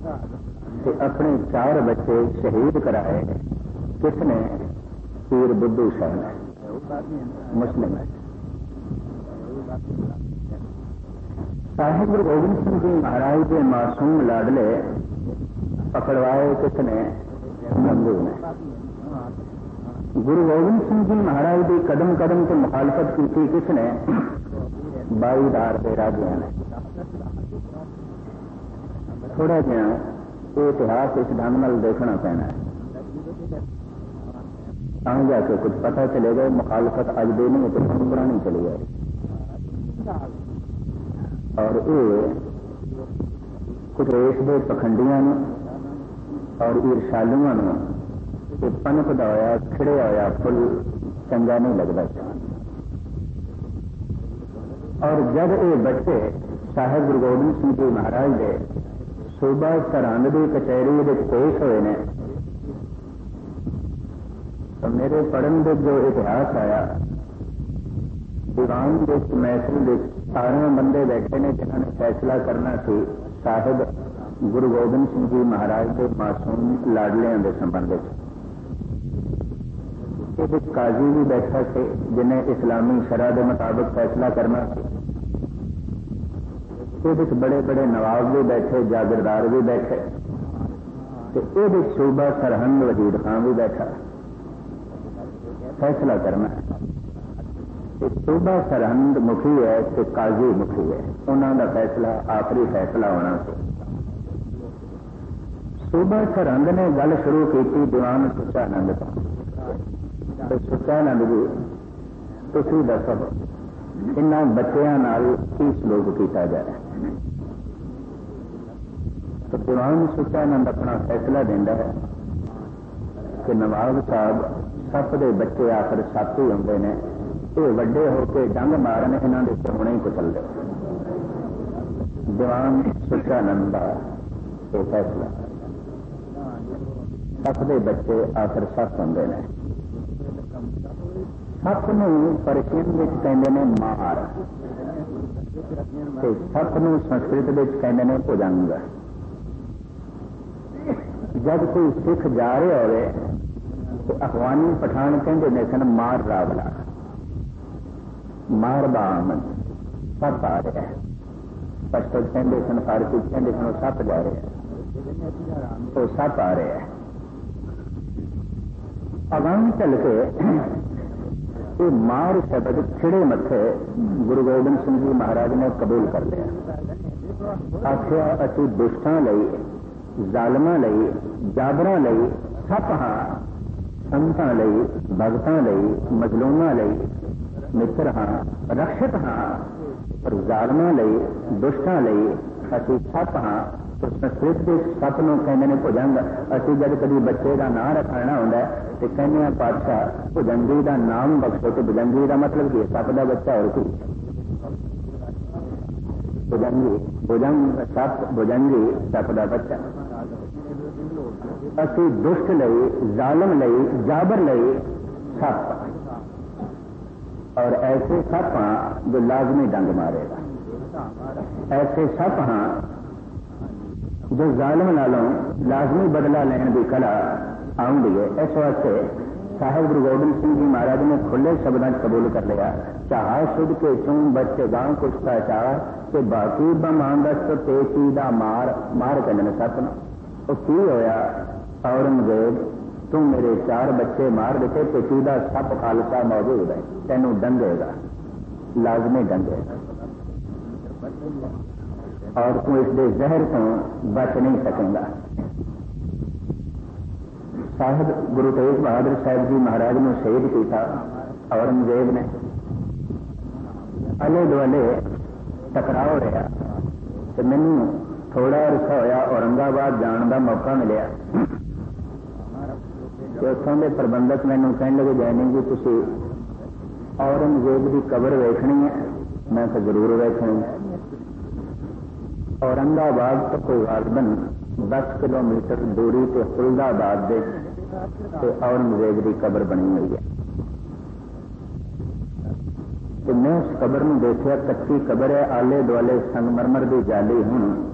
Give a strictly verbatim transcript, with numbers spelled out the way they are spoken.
کہ اپنے چار بچے شہید کرائے کس نے؟ پیر بدھو شاہ نے، مسلم ہے۔ صاحب گرو گوبند سنگھ جی مہاراج کے معصوم لاڈلے پکڑوائے کس نے؟ گنگو نے۔ گرو گوبند سنگھ جی مہاراج کی قدم قدم سے مخالفت کی تھی کس نے؟ بائی دار کے راجیاں نے۔ تھوڑا جہا یہ اتہاس اس ڈھنگ نال دیکھنا پینا ہے، آ جا کے کچھ پتہ چلے گا مخالفت اج دے نہیں تو پرانی چلی جائے۔ اور یہ کچھ ریس کے پکھنڈیاں اور عرشالواں پنپدا ہوا کھڑیا ہوا فل چنگا نہیں لگتا۔ اور جب یہ بچے صاحب گرو گوبند سنگھ جی مہاراج کے صوبہ سرہند کی کچہری پیش ہوئے ہیں تو میرے پڑھن کے جو اتہاس آیا، دیوان کے محفل کے سارے بندے بیٹھے نے جنہوں نے فیصلہ کرنا سی صاحب گرو گوبند سنگھ جی مہاراج کے معصوم لاڈلیاں کے سبندھ میں۔ قاضی بھی بیٹھا سے جنہیں اسلامی شرع کے مطابق فیصلہ کرنا سی، یہ بڑے بڑے نواب بھی بیٹھے، جاگیردار بھی بیٹھے، یہ صوبہ سرہند وزیر خان بھی بیٹھا فیصلہ کرنا ہے۔ صوبہ سرہند مکھی ہے کہ قاضی مکھی ہے، انہوں کا فیصلہ آخری فیصلہ ہونا سی۔ صوبہ سرہند نے گل شروع کی تھی دیوان سچانند تو سچانند جی تھی دسو ان بچیاں نال کی سلوک کیتا جائے؟ تو دیوان سچانند اپنا فیصلہ دینا ہے کہ نواب صاحب سپ کے بچے آخر سپ ہی ہوتے ہیں، یہ وڈے ہو کے ڈنگ مارن یہاں کے سونے ہی کچل دے۔ دیوان سچانند کا یہ فیصلہ، سپ کے بچے آخر سپ ہوتے ہیں۔ سپ پرشین کہتے ہیں مار، سپ سنسکرت کہتے ہیں پجنگ۔ جب کوئی سکھ جا رہے ہوئے تو افغانی پٹھان کہتے سن مار راولا، مار بامن، سپ آ رہا ہے۔ پشتو کہتے سن، فارسی کہتے سن سپ جا رہے ہیں، تو سپ آ رہے ہیں۔ اگان چل کے یہ مار شبد چھڑے متے گرو گوبند سنگھ جی مہاراج نے قبول کر لیا۔ آخیا اسی دشتاں لئی، ظالماں لئی، جابراں لئی سپ ہاں، سنتاں لئی، بھگتاں لئی، مظلوماں لئی متر ہاں، رکشت ہاں، اور ظالماں لئی، دشتاں لئی اسی سپ ہاں۔ تو سنسکرت کے سپ نو کہتے ہیں پجنگ۔ اسی جب کبھی بچے کا نام رکھنا ہوتا ہے تو کہنے ہیں پادشاہ بجنگی کا نام بخشو، تو بجنگی کا مطلب کہ سپ کا بچہ اور کوئی بجنگی، بجنگ سپ، بجنگی سپ کا بچہ۔ اسی دشت لئی، ظالم لئی، جابر لئی سپ، اور ایسے سپ ہاں جو لازمی ڈنگ مارے گا، ایسے سپ ہاں جو ظالم نالوں لازمی بدلہ لین کی کلا آؤں گی ہے۔ اس واسطے صاحب گرو گوبند سنگھ جی مہاراج نے کھلے شبدوں قبول کر لیا، چاہ شد کے چون بچے گاں کچھ کا چاہ کہ باقی بمانگس تو تیسی دا مار مار کہنے سپ نا۔ وہ کی ہویا؟ اورنگزیب تو میرے چار بچے مار دیتے، پیچیدہ سپ خالصہ موجود ہے، تینوں ڈنگے گا، لازمی ڈنگے گا، اور تو اس دے زہر تو بچ نہیں سکے گا۔ صاحب گرو تیغ بہادر صاحب جی مہاراج نے شہید کیا اورنگزیب نے۔ آلے دوالے ٹکراؤ رہا تو مینو تھوڑا عرصہ ہوا اورنگ آباد جان کا موقع ملیا، اتوں کے پربندک مینو کہنے لگے جائے نہیں جی تھی اورنگزیب کی قبر ویکھنی ہے؟ میں تو ضرور ویکھنی ہے۔ اورنگ آباد تو کوئی غالباً دس کلو میٹر دوری سے فلد آباد دے اورنگزیب کی قبر بنی ہوئی ہے۔ میں اس قبر میں دیکھا، کچی قبر ہے، آلے دوالے سنگ مرمر کی جالی ہوں